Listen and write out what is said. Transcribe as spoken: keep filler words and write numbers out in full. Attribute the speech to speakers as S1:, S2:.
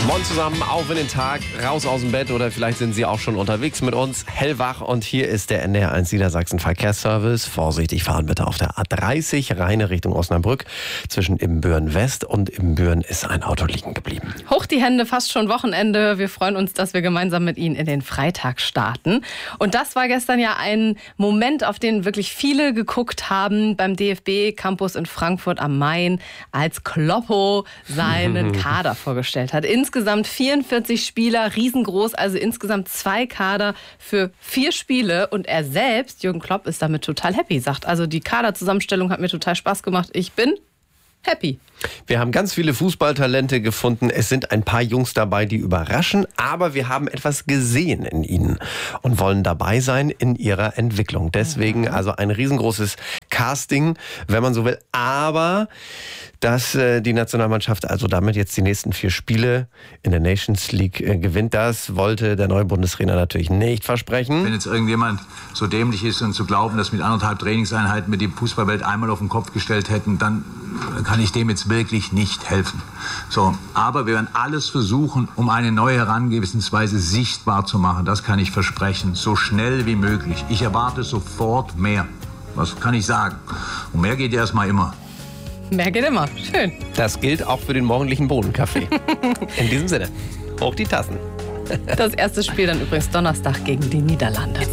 S1: Moin zusammen, auf in den Tag, raus aus dem Bett oder vielleicht sind Sie auch schon unterwegs mit uns. Hellwach und hier ist der N D R eins Niedersachsen Verkehrsservice. Vorsichtig fahren bitte auf der A dreißig, Rheine Richtung Osnabrück. Zwischen Ibbenbüren West und Ibbenbüren ist ein Auto liegen geblieben.
S2: Hoch die Hände, fast schon Wochenende. Wir freuen uns, dass wir gemeinsam mit Ihnen in den Freitag starten. Und das war gestern ja ein Moment, auf den wirklich viele geguckt haben beim D F B-Campus in Frankfurt am Main, als Kloppo seinen Kader vorgestellt hat. Insgesamt vierundvierzig Spieler, riesengroß, also insgesamt zwei Kader für vier Spiele. Und er selbst, Jürgen Klopp, ist damit total happy, sagt, also die Kaderzusammenstellung hat mir total Spaß gemacht. Ich bin happy.
S1: Wir haben ganz viele Fußballtalente gefunden. Es sind ein paar Jungs dabei, die überraschen, aber wir haben etwas gesehen in ihnen und wollen dabei sein in ihrer Entwicklung. Deswegen also ein riesengroßes Casting, wenn man so will. Aber dass äh, die Nationalmannschaft also damit jetzt die nächsten vier Spiele in der Nations League äh, gewinnt, das wollte der neue Bundestrainer natürlich nicht versprechen.
S3: Wenn jetzt irgendjemand so dämlich ist und zu glauben, dass mit anderthalb Trainingseinheiten wir die Fußballwelt einmal auf den Kopf gestellt hätten, dann kann ich dem jetzt wirklich nicht helfen. So, aber wir werden alles versuchen, um eine neue Herangehensweise sichtbar zu machen. Das kann ich versprechen, so schnell wie möglich. Ich erwarte sofort mehr. Was kann ich sagen? Und mehr geht erstmal immer.
S2: Mehr geht immer. Schön.
S1: Das gilt auch für den morgendlichen Bohnenkaffee. In diesem Sinne, hoch die Tassen.
S2: Das erste Spiel dann übrigens Donnerstag gegen die Niederlande.